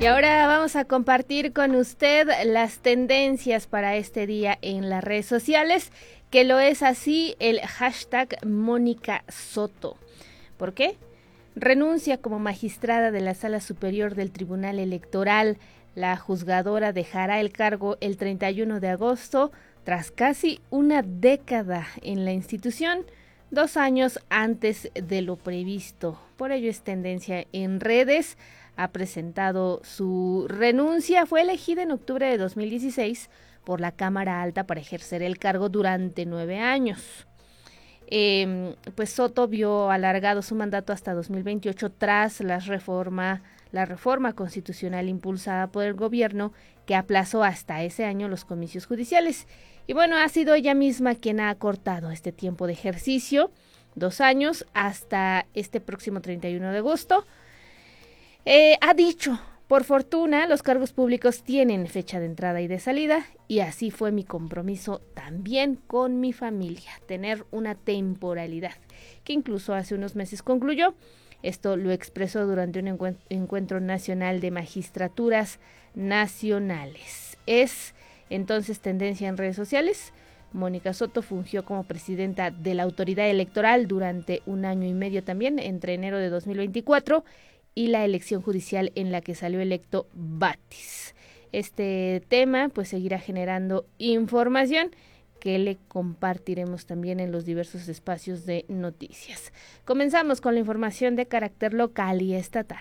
Y ahora vamos a compartir con usted las tendencias para este día en las redes sociales, que lo es así el hashtag Mónica Soto. ¿Por qué? Renuncia como magistrada de la Sala Superior del Tribunal Electoral. La juzgadora dejará el cargo el 31 de agosto tras casi una década en la institución, 2 años antes de lo previsto. Por ello es tendencia en redes. Ha presentado su renuncia. Fue elegida en octubre de 2016 por la Cámara Alta para ejercer el cargo durante 9 años. Pues Soto vio alargado su mandato hasta 2028 tras la reforma constitucional impulsada por el gobierno, que aplazó hasta ese año los comicios judiciales. Y bueno, ha sido ella misma quien ha acortado este tiempo de ejercicio, 2 años, hasta este próximo 31 de agosto. Ha dicho: por fortuna, los cargos públicos tienen fecha de entrada y de salida, y así fue mi compromiso también con mi familia, tener una temporalidad, que incluso hace unos meses concluyó. Esto lo expresó durante un encuentro nacional de magistraturas nacionales. Es entonces tendencia en redes sociales. Mónica Soto fungió como presidenta de la autoridad electoral durante 1 año y medio también, entre enero de 2024 y la elección judicial en la que salió electo Batis. Este tema pues seguirá generando información que le compartiremos también en los diversos espacios de noticias. Comenzamos con la información de carácter local y estatal.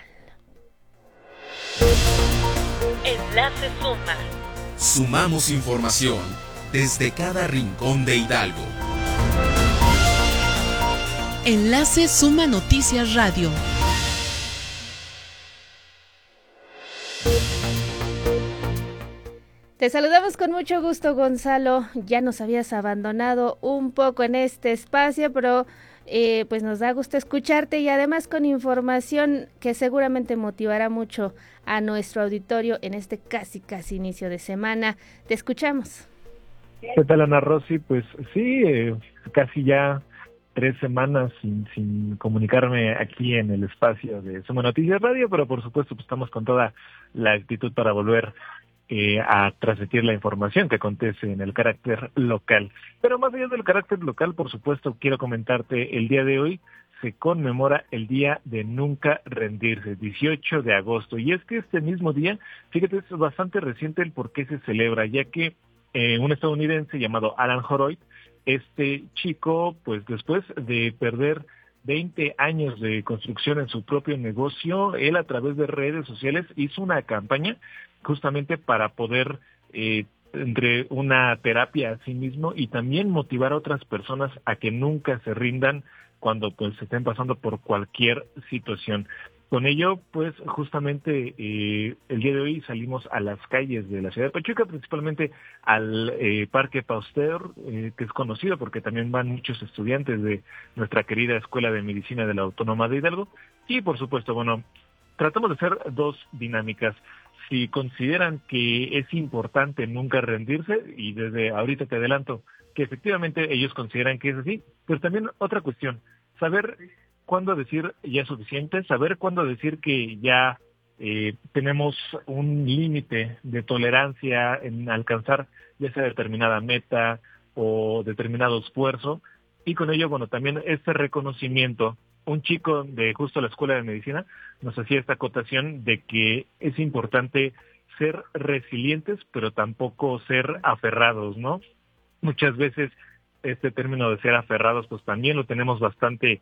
Enlace Suma. Sumamos información desde cada rincón de Hidalgo. Enlace Suma Noticias Radio. Te saludamos con mucho gusto, Gonzalo. Ya nos habías abandonado un poco en este espacio, pero pues nos da gusto escucharte, y además con información que seguramente motivará mucho a nuestro auditorio en este casi inicio de semana. Te escuchamos. ¿Qué tal, Ana Rosy? Pues sí, casi ya 3 semanas sin comunicarme aquí en el espacio de Suma Noticias Radio, pero por supuesto pues estamos con toda la actitud para volver a transmitir la información que acontece en el carácter local. Pero más allá del carácter local, por supuesto, quiero comentarte, el día de hoy se conmemora el Día de Nunca Rendirse, 18 de agosto. Y es que este mismo día, fíjate, es bastante reciente el por qué se celebra, ya que un estadounidense llamado Alan Horoyd, este chico, pues después de perder 20 años de construcción en su propio negocio, él a través de redes sociales hizo una campaña justamente para poder entre una terapia a sí mismo y también motivar a otras personas a que nunca se rindan cuando pues estén pasando por cualquier situación. Con ello, pues justamente el día de hoy salimos a las calles de la ciudad de Pachuca, principalmente al Parque Pasteur, que es conocido porque también van muchos estudiantes de nuestra querida Escuela de Medicina de la Autónoma de Hidalgo. Y por supuesto, bueno, tratamos de hacer 2 dinámicas. Si consideran que es importante nunca rendirse, y desde ahorita te adelanto que efectivamente ellos consideran que es así, pero también otra cuestión, saber cuándo decir ya es suficiente, saber cuándo decir que ya tenemos un límite de tolerancia en alcanzar ya sea determinada meta o determinado esfuerzo, y con ello, bueno, también este reconocimiento. Un chico de justo la Escuela de Medicina nos hacía esta acotación de que es importante ser resilientes, pero tampoco ser aferrados, ¿no? Muchas veces este término de ser aferrados, pues también lo tenemos bastante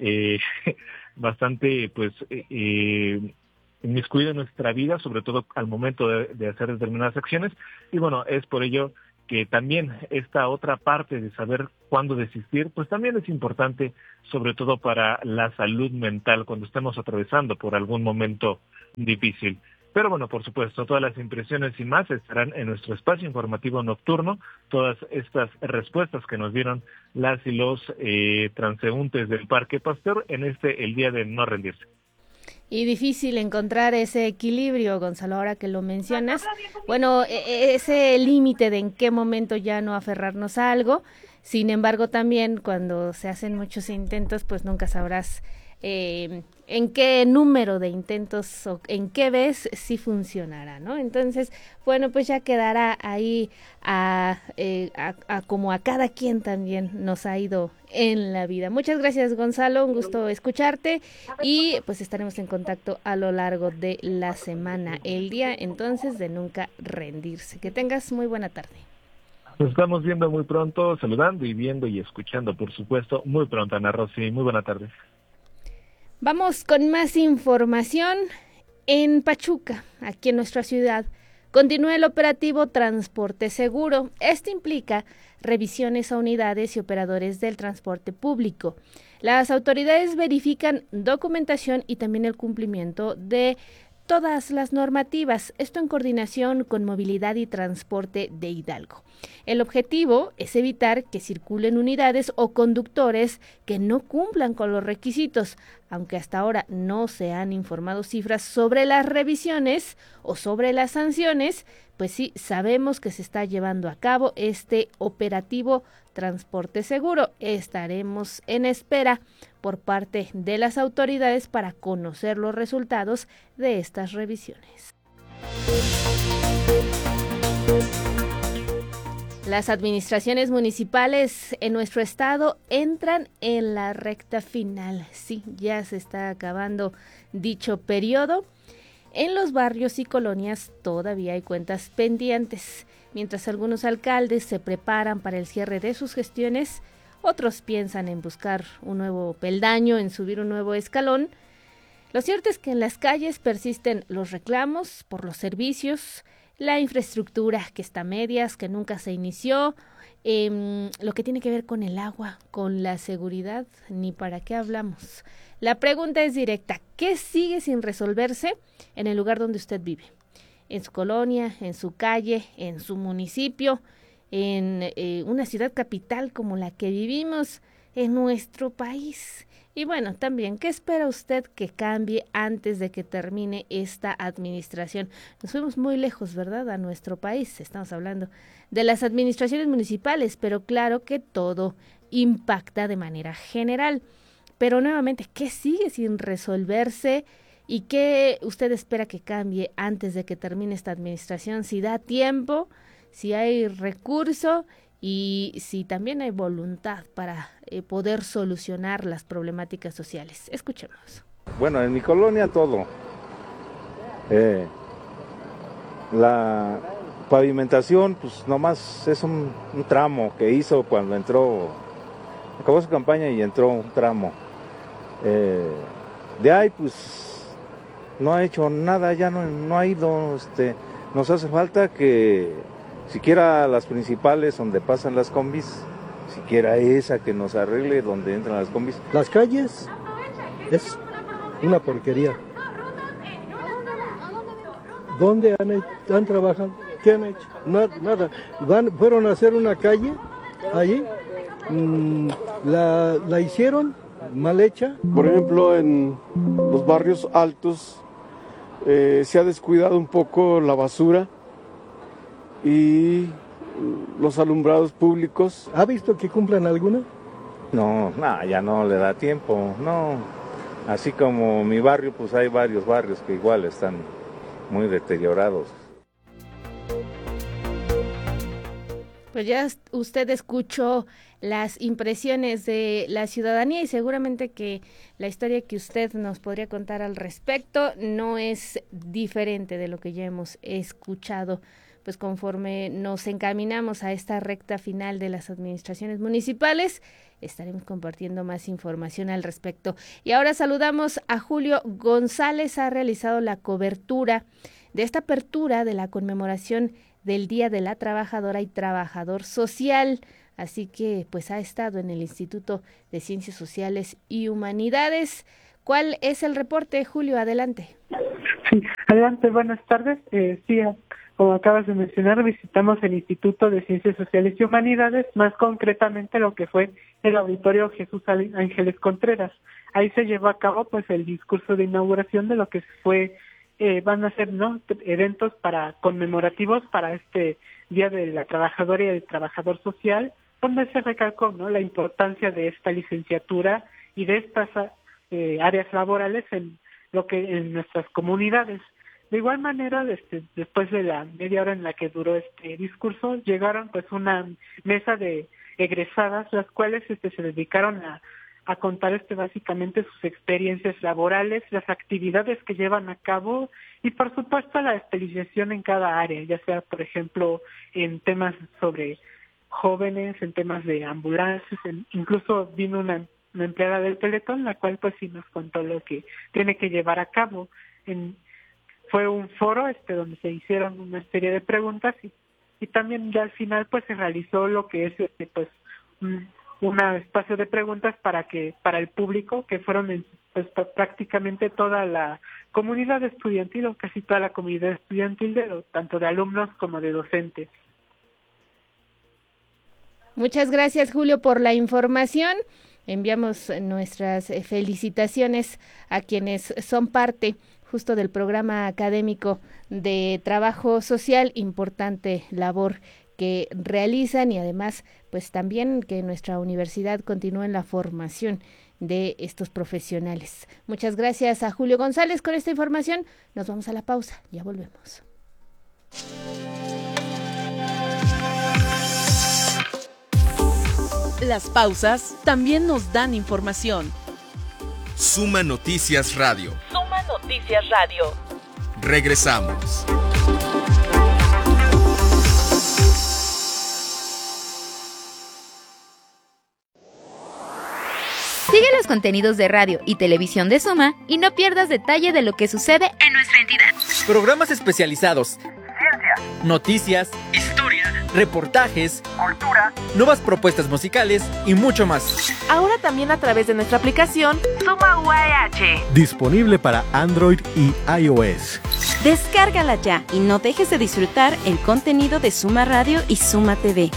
pues inmiscuido en nuestra vida, sobre todo al momento de hacer determinadas acciones. Y bueno, es por ello que también esta otra parte de saber cuándo desistir, pues también es importante, sobre todo para la salud mental cuando estemos atravesando por algún momento difícil. Pero bueno, por supuesto, todas las impresiones y más estarán en nuestro espacio informativo nocturno, todas estas respuestas que nos dieron las y los transeúntes del Parque Pasteur en el Día de No Rendirse. Y difícil encontrar ese equilibrio, Gonzalo, ahora que lo mencionas. Bueno, ese límite de en qué momento ya no aferrarnos a algo. Sin embargo, también cuando se hacen muchos intentos, pues nunca sabrás en qué número de intentos o en qué vez sí funcionará, ¿no? Entonces, bueno, pues ya quedará ahí a como a cada quien también nos ha ido en la vida. Muchas gracias, Gonzalo, un gusto escucharte y pues estaremos en contacto a lo largo de la semana, el día entonces de nunca rendirse. Que tengas muy buena tarde. Nos estamos viendo muy pronto, saludando y viendo y escuchando, por supuesto, muy pronto, Ana Rosy. Muy buena tarde. Vamos con más información. En Pachuca, aquí en nuestra ciudad, continúa el operativo Transporte Seguro. Esto implica revisiones a unidades y operadores del transporte público. Las autoridades verifican documentación y también el cumplimiento de todas las normativas, esto en coordinación con Movilidad y Transporte de Hidalgo. El objetivo es evitar que circulen unidades o conductores que no cumplan con los requisitos, aunque hasta ahora no se han informado cifras sobre las revisiones o sobre las sanciones, pues sí, sabemos que se está llevando a cabo este operativo Transporte Seguro. Estaremos en espera por parte de las autoridades para conocer los resultados de estas revisiones. Las administraciones municipales en nuestro estado entran en la recta final. Sí, ya se está acabando dicho periodo. En los barrios y colonias todavía hay cuentas pendientes. Mientras algunos alcaldes se preparan para el cierre de sus gestiones, otros piensan en buscar un nuevo peldaño, en subir un nuevo escalón. Lo cierto es que en las calles persisten los reclamos por los servicios, la infraestructura que está a medias, que nunca se inició, lo que tiene que ver con el agua, con la seguridad, ni para qué hablamos. La pregunta es directa, ¿qué sigue sin resolverse en el lugar donde usted vive? En su colonia, en su calle, en su municipio, en una ciudad capital como la que vivimos, en nuestro país. Y bueno, también, ¿qué espera usted que cambie antes de que termine esta administración? Nos fuimos muy lejos, ¿verdad?, a nuestro país. Estamos hablando de las administraciones municipales, pero claro que todo impacta de manera general. Pero nuevamente, ¿qué sigue sin resolverse? ¿Y qué usted espera que cambie antes de que termine esta administración? Si da tiempo, si hay recurso y si también hay voluntad para poder solucionar las problemáticas sociales. Escuchemos. Bueno, en mi colonia todo. La pavimentación, pues nomás es un tramo que hizo cuando entró, acabó su campaña y entró un tramo. De ahí, pues no ha hecho nada, ya no ha ido. Nos hace falta que siquiera las principales donde pasan las combis, siquiera esa que nos arregle donde entran las combis. Las calles es una porquería. ¿Dónde han trabajado? ¿Qué han hecho? Nada. Fueron a hacer una calle allí, la hicieron mal hecha. Por ejemplo, en los barrios altos se ha descuidado un poco la basura y los alumbrados públicos. ¿Ha visto que cumplan alguna? No, ya no le da tiempo, no. Así como mi barrio, pues hay varios barrios que igual están muy deteriorados. Pues ya usted escuchó las impresiones de la ciudadanía y seguramente que la historia que usted nos podría contar al respecto no es diferente de lo que ya hemos escuchado, pues conforme nos encaminamos a esta recta final de las administraciones municipales, estaremos compartiendo más información al respecto. Y ahora saludamos a Julio González, ha realizado la cobertura de esta apertura de la conmemoración del Día de la Trabajadora y Trabajador Social, así que pues ha estado en el Instituto de Ciencias Sociales y Humanidades. ¿Cuál es el reporte, Julio? Adelante. Sí, adelante, buenas tardes. Sí, como acabas de mencionar, visitamos el Instituto de Ciencias Sociales y Humanidades, más concretamente lo que fue el Auditorio Jesús Ángeles Contreras. Ahí se llevó a cabo pues el discurso de inauguración de lo que fue van a ser eventos conmemorativos para este Día de la Trabajadora y del Trabajador Social, donde se recalcó la importancia de esta licenciatura y de estas áreas laborales en nuestras comunidades. De igual manera, después de la media hora en la que duró este discurso, llegaron pues una mesa de egresadas, las cuales se dedicaron a contar básicamente sus experiencias laborales, las actividades que llevan a cabo y por supuesto la especialización en cada área, ya sea por ejemplo en temas sobre jóvenes, en temas de ambulancias, incluso vino una empleada del Teletón, la cual pues sí nos contó lo que tiene que llevar a cabo. Fue un foro donde se hicieron una serie de preguntas y también ya al final pues se realizó lo que es pues un espacio de preguntas para el público, que fueron pues prácticamente toda la comunidad estudiantil o casi toda la comunidad estudiantil, tanto de alumnos como de docentes. Muchas gracias, Julio, por la información. Enviamos nuestras felicitaciones a quienes son parte justo del programa académico de trabajo social, importante labor que realizan y además pues también que nuestra universidad continúe en la formación de estos profesionales. Muchas gracias a Julio González con esta información. Nos vamos a la pausa, ya volvemos. Las pausas también nos dan información. Suma Noticias Radio. Suma Noticias Radio. Regresamos. Sigue los contenidos de radio y televisión de Suma y no pierdas detalle de lo que sucede en nuestra entidad. Programas especializados, ciencia, noticias, historia, reportajes, cultura, nuevas propuestas musicales y mucho más. Ahora también a través de nuestra aplicación Suma UAH. Disponible para Android y iOS. Descárgala ya y no dejes de disfrutar el contenido de Suma Radio y Suma TV.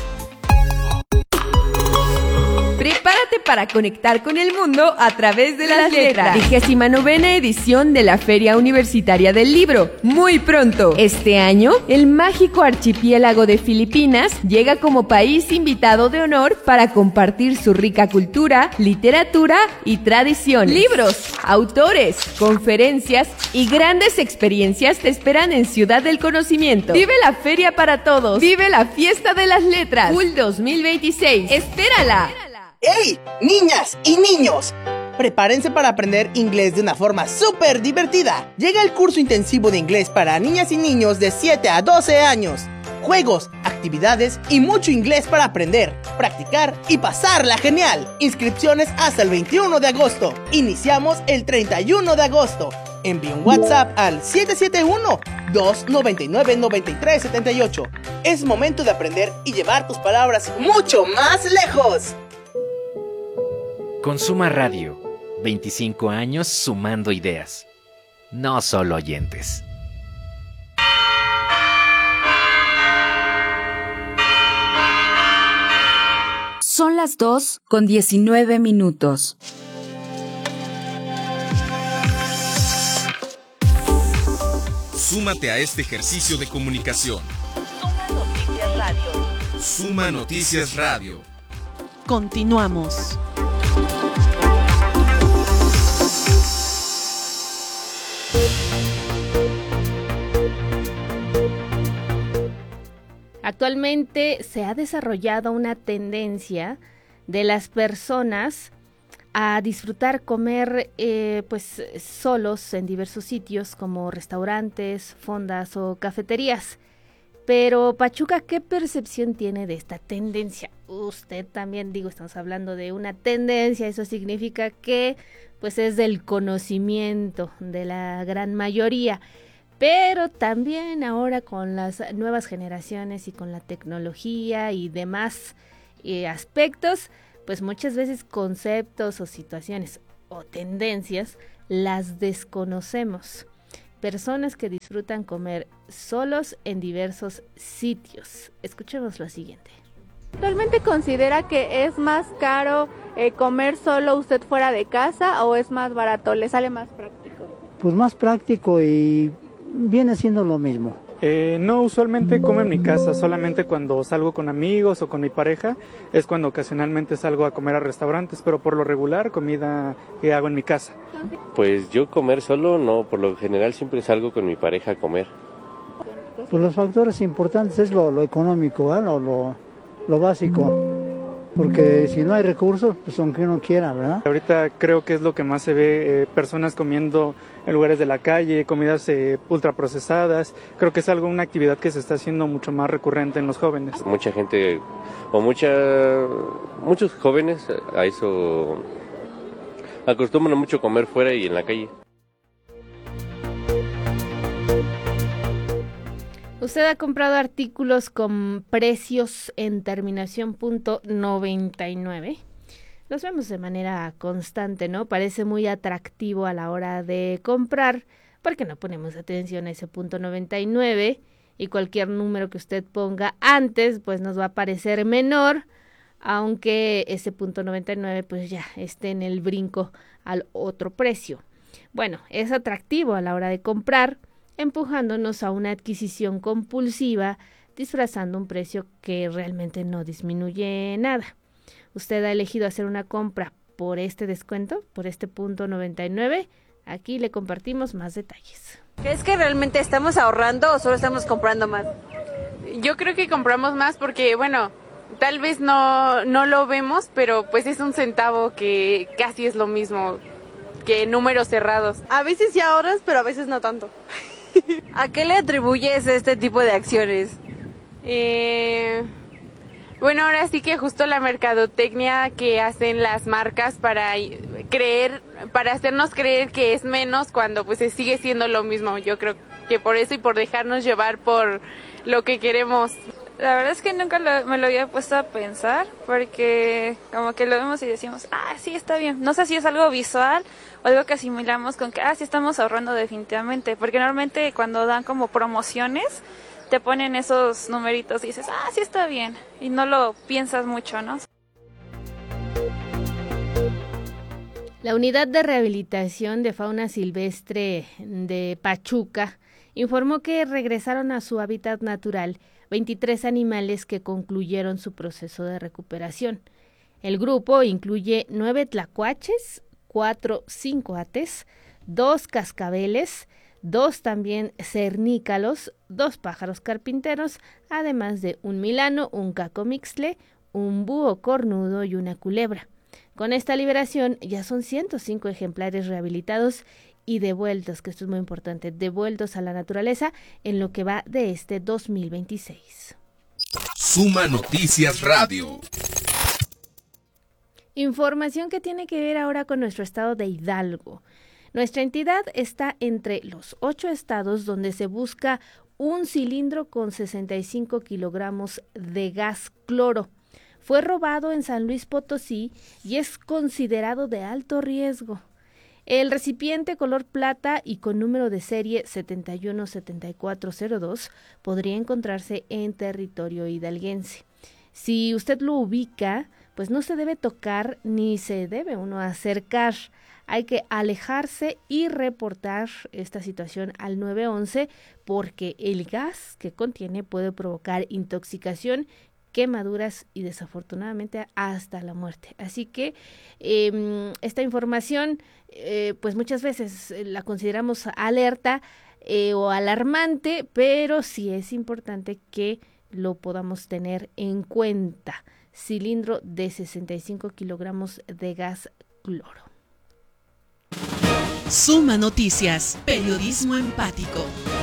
Prepárate para conectar con el mundo a través de las letras. 29ª edición de la Feria Universitaria del Libro. Muy pronto. Este año, el mágico archipiélago de Filipinas llega como país invitado de honor para compartir su rica cultura, literatura y tradiciones. Libros, autores, conferencias y grandes experiencias te esperan en Ciudad del Conocimiento. Vive la feria para todos. Vive la fiesta de las letras. FUL 2026. ¡Espérala! ¡Hey, niñas y niños! Prepárense para aprender inglés de una forma súper divertida. Llega el curso intensivo de inglés para niñas y niños de 7 a 12 años. Juegos, actividades y mucho inglés para aprender, practicar y pasarla genial. Inscripciones hasta el 21 de agosto. Iniciamos el 31 de agosto. Envía un WhatsApp al 771-299-9378. Es momento de aprender y llevar tus palabras mucho más lejos. Con Suma Radio, 25 años sumando ideas, no solo oyentes. Son las 2:19. Súmate a este ejercicio de comunicación. Suma Noticias Radio. Suma Noticias Radio. Continuamos. Actualmente se ha desarrollado una tendencia de las personas a disfrutar comer pues solos en diversos sitios como restaurantes, fondas o cafeterías. Pero Pachuca, ¿qué percepción tiene de esta tendencia? Usted también, estamos hablando de una tendencia, eso significa que pues es del conocimiento de la gran mayoría. Pero también ahora con las nuevas generaciones y con la tecnología y demás aspectos, pues muchas veces conceptos o situaciones o tendencias las desconocemos. Personas que disfrutan comer solos en diversos sitios. Escuchemos lo siguiente. ¿Actualmente considera que es más caro comer solo usted fuera de casa o es más barato? ¿Le sale más práctico? Pues más práctico y viene siendo lo mismo. No, usualmente como en mi casa, solamente cuando salgo con amigos o con mi pareja es cuando ocasionalmente salgo a comer a restaurantes, pero por lo regular comida que hago en mi casa. Pues yo comer solo no, por lo general siempre salgo con mi pareja a comer. Pues los factores importantes es lo económico, ¿eh? lo básico. Porque si no hay recursos, pues aunque uno quiera, ¿verdad? Ahorita creo que es lo que más se ve, personas comiendo en lugares de la calle, comidas ultraprocesadas. Creo que es una actividad que se está haciendo mucho más recurrente en los jóvenes. Mucha gente, o muchos jóvenes a eso acostumbran mucho comer fuera y en la calle. ¿Usted ha comprado artículos con precios en terminación .99? Los vemos de manera constante, ¿no? Parece muy atractivo a la hora de comprar, porque no ponemos atención a ese .99 y cualquier número que usted ponga antes, pues nos va a parecer menor, aunque ese .99 pues ya esté en el brinco al otro precio. Bueno, es atractivo a la hora de comprar, empujándonos a una adquisición compulsiva, disfrazando un precio que realmente no disminuye nada. Usted ha elegido hacer una compra por este descuento, por este .99. Aquí le compartimos más detalles. ¿Crees que realmente estamos ahorrando o solo estamos comprando más? Yo creo que compramos más porque, bueno, tal vez no lo vemos, pero pues es un centavo que casi es lo mismo que números cerrados. A veces sí ahorras, pero a veces no tanto. ¿A qué le atribuyes este tipo de acciones? Bueno, ahora sí que justo la mercadotecnia que hacen las marcas para hacernos creer que es menos cuando pues sigue siendo lo mismo. Yo creo que por eso y por dejarnos llevar por lo que queremos. La verdad es que nunca me lo había puesto a pensar, porque como que lo vemos y decimos, sí, está bien. No sé si es algo visual o algo que asimilamos con que, sí estamos ahorrando definitivamente, porque normalmente cuando dan como promociones, te ponen esos numeritos y dices, sí está bien, y no lo piensas mucho, ¿no? La Unidad de Rehabilitación de Fauna Silvestre de Pachuca informó que regresaron a su hábitat natural 23 animales que concluyeron su proceso de recuperación. El grupo incluye 9 tlacuaches, 4 cincoates, 2 cascabeles, 2 también cernícalos, 2 pájaros carpinteros, además de un milano, un cacomixtle, un búho cornudo y una culebra. Con esta liberación ya son 105 ejemplares rehabilitados y devueltos, que esto es muy importante, devueltos a la naturaleza en lo que va de este 2026. Suma Noticias Radio. Información que tiene que ver ahora con nuestro estado de Hidalgo. Nuestra entidad está entre los 8 estados donde se busca un cilindro con 65 kilogramos de gas cloro. Fue robado en San Luis Potosí y es considerado de alto riesgo. El recipiente color plata y con número de serie 717402 podría encontrarse en territorio hidalguense. Si usted lo ubica, pues no se debe tocar ni se debe uno acercar. Hay que alejarse y reportar esta situación al 911 porque el gas que contiene puede provocar intoxicación, quemaduras y desafortunadamente hasta la muerte. Así que esta información pues muchas veces la consideramos alerta o alarmante, pero sí es importante que lo podamos tener en cuenta. Cilindro de 65 kilogramos de gas cloro. Suma Noticias, periodismo empático.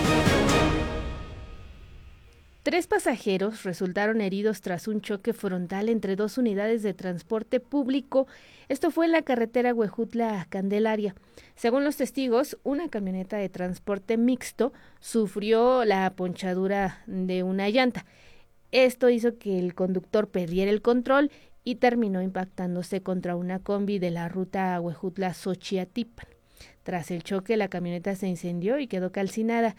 3 pasajeros resultaron heridos tras un choque frontal entre 2 unidades de transporte público. Esto fue en la carretera Huejutla-Candelaria. Según los testigos, una camioneta de transporte mixto sufrió la ponchadura de una llanta. Esto hizo que el conductor perdiera el control y terminó impactándose contra una combi de la ruta Huejutla-Xochiatípan. Tras el choque, la camioneta se incendió y quedó calcinada.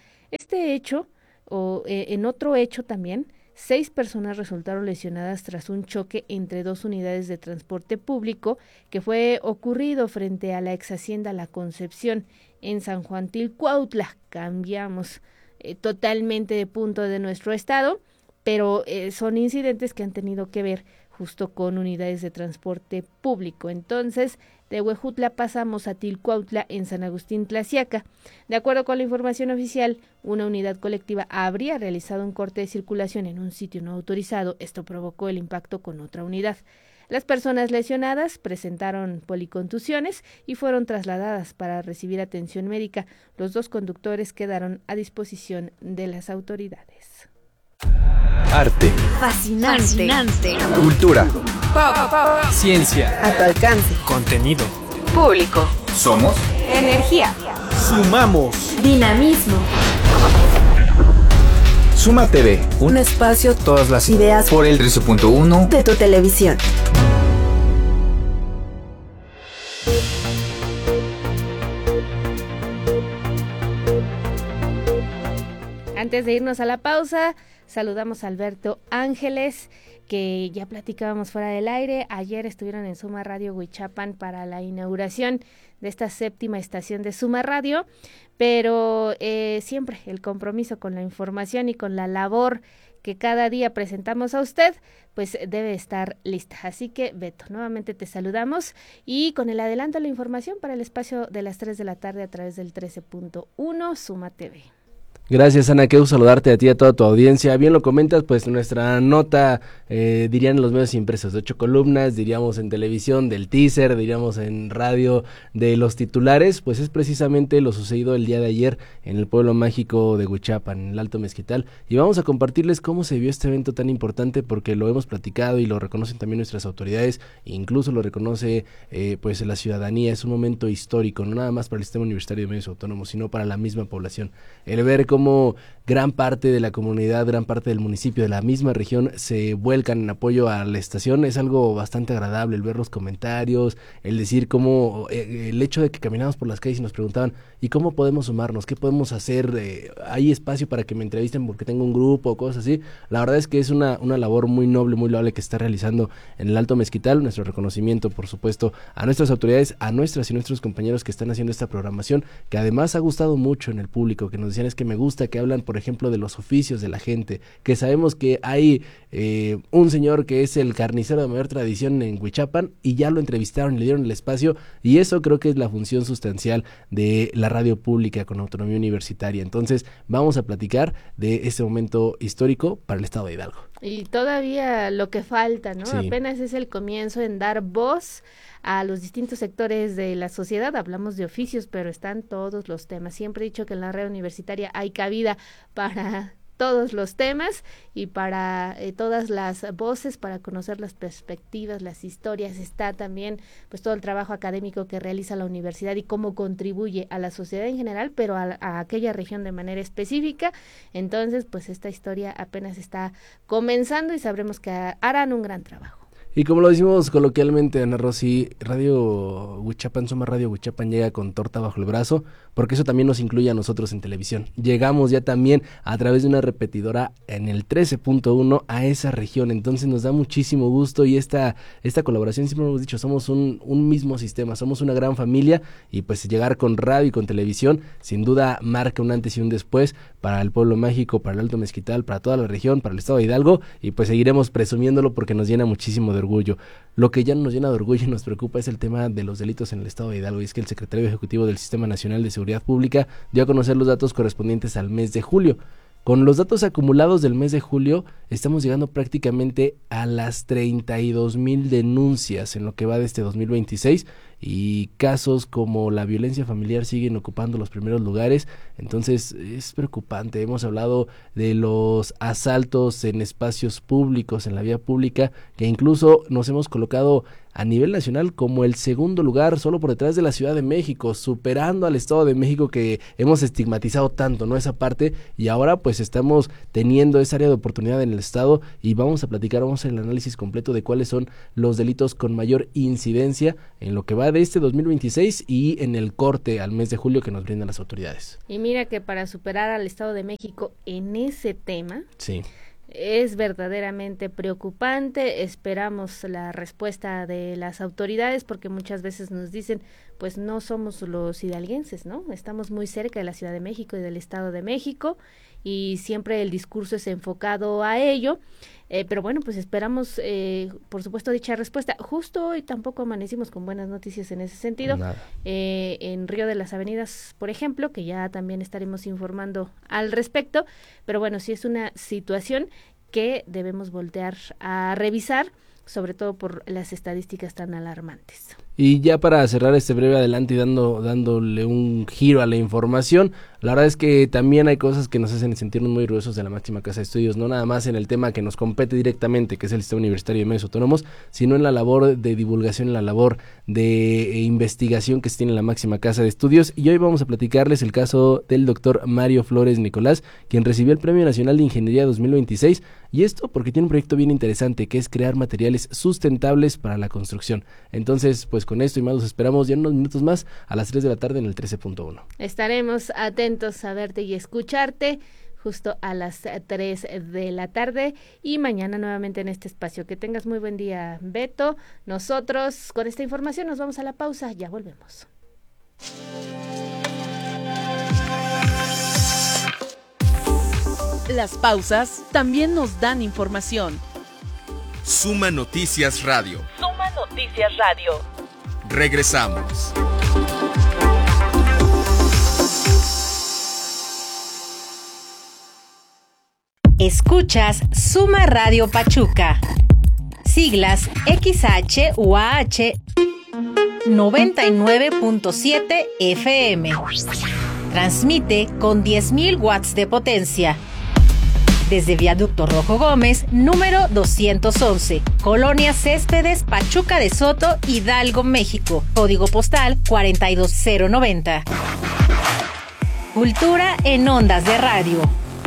En otro hecho también, 6 personas resultaron lesionadas tras un choque entre 2 unidades de transporte público que fue ocurrido frente a la ex hacienda La Concepción en San Juan Tilcuautla. Cambiamos totalmente de punto de nuestro estado, pero son incidentes que han tenido que ver justo con unidades de transporte público. Entonces, de Huejutla pasamos a Tilcuautla en San Agustín Tlaxiaca. De acuerdo con la información oficial, una unidad colectiva habría realizado un corte de circulación en un sitio no autorizado. Esto provocó el impacto con otra unidad. Las personas lesionadas presentaron policontusiones y fueron trasladadas para recibir atención médica. Los 2 conductores quedaron a disposición de las autoridades. Arte. Fascinante. Cultura. Pop. Ciencia. A tu alcance. Contenido. Público. Somos Energía. Sumamos. Dinamismo. Suma TV, un espacio, todas las ideas por el 13.1 de tu televisión. Antes de irnos a la pausa, saludamos a Alberto Ángeles, que ya platicábamos fuera del aire. Ayer estuvieron en Suma Radio Huichapan para la inauguración de esta 7ª estación de Suma Radio, pero siempre el compromiso con la información y con la labor que cada día presentamos a usted, pues debe estar lista. Así que, Beto, nuevamente te saludamos y con el adelanto de la información para el espacio de las 3 de la tarde a través del 13.1 Suma TV. Gracias, Ana, qué gusto saludarte a ti y a toda tu audiencia. Bien lo comentas, pues nuestra nota, dirían en los medios impresos, de 8 columnas, diríamos en televisión del teaser, diríamos en radio de los titulares, pues es precisamente lo sucedido el día de ayer en el pueblo mágico de Huichapan, en el Alto Mezquital, y vamos a compartirles cómo se vio este evento tan importante, porque lo hemos platicado y lo reconocen también nuestras autoridades, incluso lo reconoce pues la ciudadanía. Es un momento histórico, no nada más para el Sistema Universitario de Medios Autónomos, sino para la misma población. El ver cómo gran parte de la comunidad, gran parte del municipio, de la misma región, se vuelcan en apoyo a la estación, es algo bastante agradable el ver los comentarios, el decir cómo, el hecho de que caminamos por las calles y nos preguntaban, ¿y cómo podemos sumarnos? ¿Qué podemos hacer? ¿Hay espacio para que me entrevisten porque tengo un grupo o cosas así? La verdad es que es una labor muy noble, muy loable que está realizando en el Alto Mezquital. Nuestro reconocimiento, por supuesto, a nuestras autoridades, a nuestras y nuestros compañeros que están haciendo esta programación, que además ha gustado mucho en el público, que nos decían es que me gusta que hablan, por ejemplo, de los oficios de la gente, que sabemos que hay un señor que es el carnicero de mayor tradición en Huichapan y ya lo entrevistaron y le dieron el espacio, y eso creo que es la función sustancial de la radio pública con autonomía universitaria. Entonces vamos a platicar de este momento histórico para el estado de Hidalgo. Y todavía lo que falta, ¿no? Sí. Apenas es el comienzo en dar voz a los distintos sectores de la sociedad. Hablamos de oficios, pero están todos los temas. Siempre he dicho que en la red universitaria hay cabida para todos los temas y para todas las voces, para conocer las perspectivas, las historias. Está también pues todo el trabajo académico que realiza la universidad y cómo contribuye a la sociedad en general, pero a aquella región de manera específica. Entonces, pues esta historia apenas está comenzando y sabremos que harán un gran trabajo. Y como lo decimos coloquialmente, Ana Rosy, Radio Huichapan, Suma Radio Huichapan llega con torta bajo el brazo, porque eso también nos incluye a nosotros en televisión. Llegamos ya también a través de una repetidora en el 13.1 a esa región, entonces nos da muchísimo gusto y esta colaboración, siempre hemos dicho, somos un mismo sistema, somos una gran familia, y pues llegar con radio y con televisión sin duda marca un antes y un después para el pueblo mágico, para el Alto Mezquital, para toda la región, para el estado de Hidalgo, y pues seguiremos presumiéndolo porque nos llena muchísimo de orgullo. Lo que ya nos llena de orgullo y nos preocupa es el tema de los delitos en el estado de Hidalgo, y es que el secretario ejecutivo del Sistema Nacional de Seguridad Pública dio a conocer los datos correspondientes al mes de julio. Con los datos acumulados del mes de julio, estamos llegando prácticamente a las 32,000 denuncias en lo que va de este 2026, y casos como la violencia familiar siguen ocupando los primeros lugares. Entonces es preocupante. Hemos hablado de los asaltos en espacios públicos, en la vía pública, que incluso nos hemos colocado a nivel nacional como el segundo lugar, solo por detrás de la Ciudad de México, superando al Estado de México, que hemos estigmatizado tanto, ¿no?, esa parte, y ahora pues estamos teniendo esa área de oportunidad en el Estado, y vamos a platicar, vamos a hacer el análisis completo de cuáles son los delitos con mayor incidencia en lo que va de este 2026 y en el corte al mes de julio que nos brindan las autoridades. Y mira que para superar al Estado de México en ese tema, sí, es verdaderamente preocupante. Esperamos la respuesta de las autoridades, porque muchas veces nos dicen, pues no somos los hidalguenses, ¿no? Estamos muy cerca de la Ciudad de México y del Estado de México, y siempre el discurso es enfocado a ello. Pero bueno, pues esperamos, por supuesto, dicha respuesta. Justo hoy tampoco amanecimos con buenas noticias en ese sentido. En Río de las Avenidas, por ejemplo, que ya también estaremos informando al respecto. Pero bueno, sí es una situación que debemos voltear a revisar, sobre todo por las estadísticas tan alarmantes. Y ya para cerrar este breve adelante y dándole un giro a la información, la verdad es que también hay cosas que nos hacen sentirnos muy orgullosos de la máxima casa de estudios, no nada más en el tema que nos compete directamente, que es el Sistema Universitario de Medios Autónomos, sino en la labor de divulgación, en la labor de investigación que se tiene en la máxima casa de estudios. Y hoy vamos a platicarles el caso del doctor Mario Flores Nicolás, quien recibió el Premio Nacional de Ingeniería 2026, y esto porque tiene un proyecto bien interesante, que es crear materiales sustentables para la construcción. Entonces, pues con esto y más los esperamos ya en unos minutos más a las 3 de la tarde en el 13.1. Estaremos atentos a verte y escucharte justo a las 3 de la tarde y mañana nuevamente en este espacio. Que tengas muy buen día, Beto. Nosotros con esta información nos vamos a la pausa, ya volvemos. Las pausas también nos dan información. Suma Noticias Radio. Suma Noticias Radio. Regresamos. Escuchas Suma Radio Pachuca. Siglas XHUAH 99.7 FM. Transmite con 10.000 watts de potencia. Desde Viaducto Rojo Gómez, número 211, Colonia Céspedes, Pachuca de Soto, Hidalgo, México. Código postal 42090. Cultura en ondas de radio.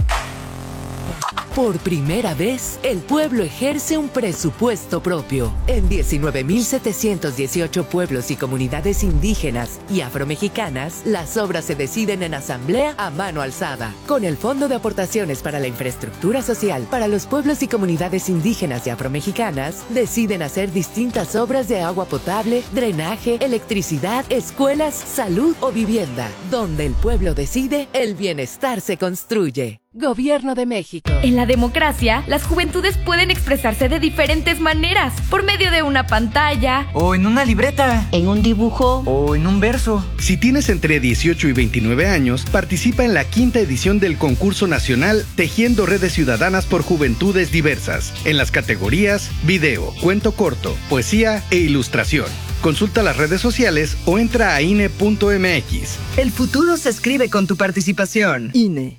Por primera vez, el pueblo ejerce un presupuesto propio. En 19.718 pueblos y comunidades indígenas y afromexicanas, las obras se deciden en asamblea a mano alzada. Con el Fondo de Aportaciones para la Infraestructura Social para los pueblos y comunidades indígenas y afromexicanas, deciden hacer distintas obras de agua potable, drenaje, electricidad, escuelas, salud o vivienda. Donde el pueblo decide, el bienestar se construye. Gobierno de México. En la democracia, las juventudes pueden expresarse de diferentes maneras, por medio de una pantalla, o en una libreta, en un dibujo, o en un verso. Si tienes entre 18 y 29 años, participa en la 5ª edición del concurso nacional Tejiendo Redes Ciudadanas por Juventudes Diversas, en las categorías video, cuento corto, poesía e ilustración. Consulta las redes sociales o entra a INE.mx. El futuro se escribe con tu participación. INE.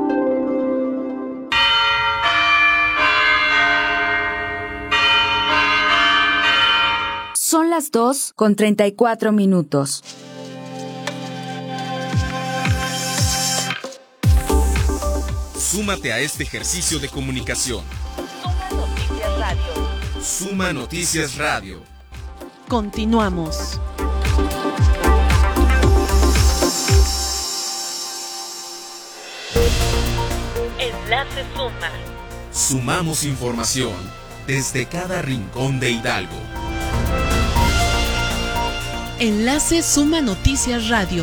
Son las 2:34. Súmate a este ejercicio de comunicación. Suma Noticias Radio. Suma Noticias Radio. Continuamos. Enlace Suma. Sumamos información desde cada rincón de Hidalgo. Enlace Suma Noticias Radio.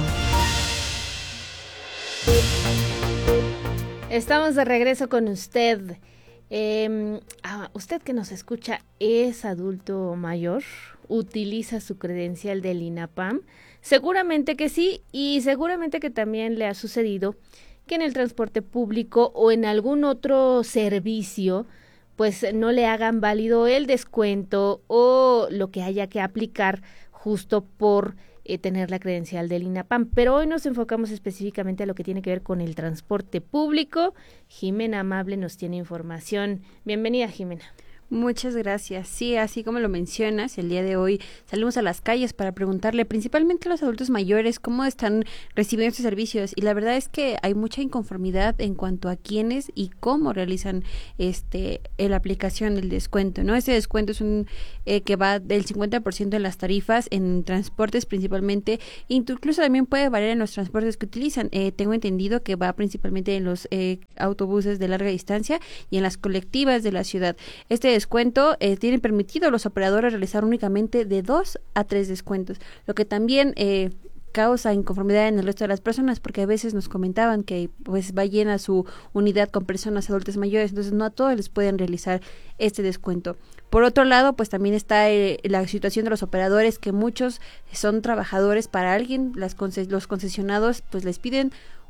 Estamos de regreso con usted. Usted que nos escucha es adulto mayor, utiliza su credencial del INAPAM. Seguramente que sí, y seguramente que también le ha sucedido que en el transporte público o en algún otro servicio pues no le hagan válido el descuento o lo que haya que aplicar justo por tener la credencial del INAPAM. Pero hoy nos enfocamos específicamente a lo que tiene que ver con el transporte público. Jimena Amable nos tiene información. Bienvenida, Jimena. Muchas gracias. Sí, así como lo mencionas, el día de hoy salimos a las calles para preguntarle principalmente a los adultos mayores cómo están recibiendo estos servicios, y la verdad es que hay mucha inconformidad en cuanto a quiénes y cómo realizan la aplicación del descuento, ¿no? Este descuento es un que va del 50% de las tarifas en transportes principalmente, incluso también puede variar en los transportes que utilizan. Tengo entendido que va principalmente en los autobuses de larga distancia y en las colectivas de la ciudad. Este descuento, tienen permitido los operadores realizar únicamente de 2 a 3 descuentos, lo que también causa inconformidad en el resto de las personas, porque a veces nos comentaban que pues va llena su unidad con personas adultas mayores, entonces no a todos les pueden realizar este descuento. Por otro lado, pues también está la situación de los operadores, que muchos son trabajadores para alguien, los concesionados pues les piden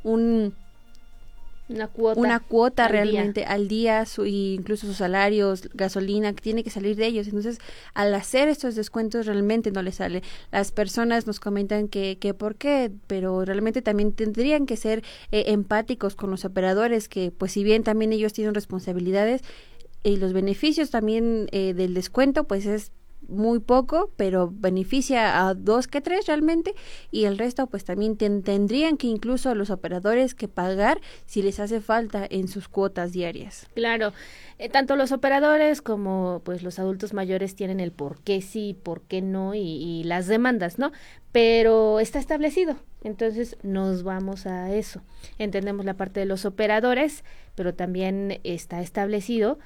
una cuota realmente al día, incluso sus salarios, gasolina, que tiene que salir de ellos. Entonces, al hacer estos descuentos realmente no les sale. Las personas nos comentan que por qué, pero realmente también tendrían que ser empáticos con los operadores, que pues si bien también ellos tienen responsabilidades, y los beneficios también del descuento pues es muy poco, pero beneficia a 2 que 3 realmente, y el resto pues también tendrían que incluso los operadores que pagar si les hace falta en sus cuotas diarias. Claro, tanto los operadores como pues los adultos mayores tienen el por qué sí, por qué no y las demandas, ¿no? Pero está establecido, entonces nos vamos a eso. Entendemos la parte de los operadores, pero también está establecido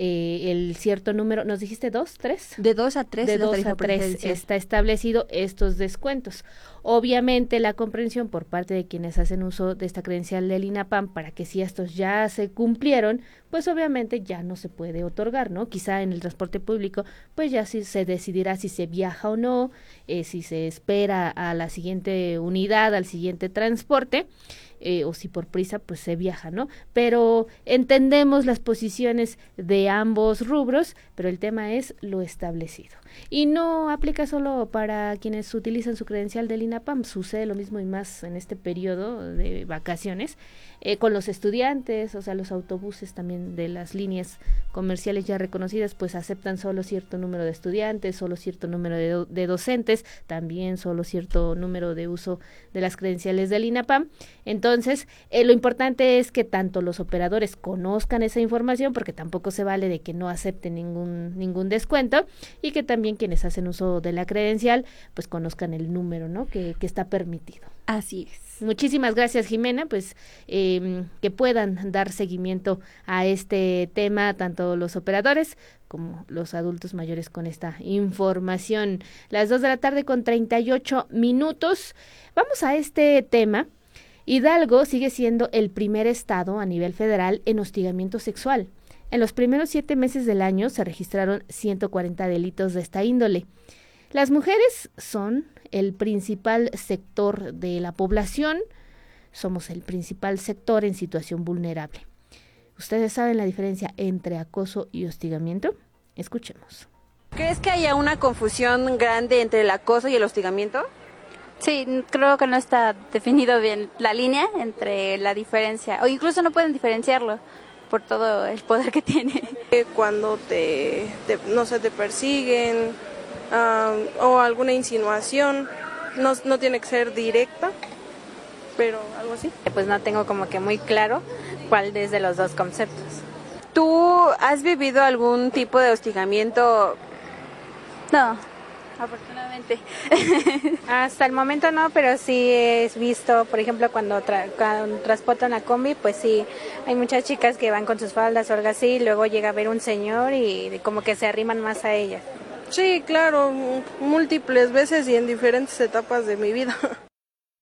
el cierto número, ¿nos dijiste 2, 3? De 2 a 3. De 2 a 3 está establecido estos descuentos. Obviamente la comprensión por parte de quienes hacen uso de esta credencial del INAPAM para que si estos ya se cumplieron, pues obviamente ya no se puede otorgar, ¿no? Quizá en el transporte público, pues ya sí se decidirá si se viaja o no, si se espera a la siguiente unidad, al siguiente transporte, o si por prisa pues se viaja, ¿no? Pero entendemos las posiciones de ambos rubros, pero el tema es lo establecido. Y no aplica solo para quienes utilizan su credencial del INAPAM, sucede lo mismo y más en este periodo de vacaciones, con los estudiantes, o sea, los autobuses también de las líneas comerciales ya reconocidas, pues aceptan solo cierto número de estudiantes, solo cierto número de docentes, también solo cierto número de uso de las credenciales del INAPAM. Entonces, lo importante es que tanto los operadores conozcan esa información, porque tampoco se vale de que no acepten ningún descuento, y que también quienes hacen uso de la credencial, pues conozcan el número, ¿no? Que está permitido. Así es. Muchísimas gracias, Jimena, pues que puedan dar seguimiento a este tema tanto los operadores como los adultos mayores con esta información. Las 2:38 p.m. Vamos a este tema. Hidalgo sigue siendo el primer estado a nivel federal en hostigamiento sexual. En los primeros 7 meses del año se registraron 140 delitos de esta índole. Las mujeres son el principal sector de la población, somos el principal sector en situación vulnerable. ¿Ustedes saben la diferencia entre acoso y hostigamiento? Escuchemos. ¿Crees que haya una confusión grande entre el acoso y el hostigamiento? Sí, creo que no está definido bien la línea entre la diferencia, o incluso no pueden diferenciarlo por todo el poder que tiene. Cuando te persiguen, o alguna insinuación, no tiene que ser directa, pero algo así. Pues no tengo como que muy claro cuál es de los dos conceptos. ¿Tú has vivido algún tipo de hostigamiento? No, afortunadamente. Hasta el momento no, pero sí he visto, por ejemplo, cuando transportan la combi, pues sí, hay muchas chicas que van con sus faldas o algo así, y luego llega a ver un señor y como que se arriman más a ellas. Sí, claro, múltiples veces y en diferentes etapas de mi vida.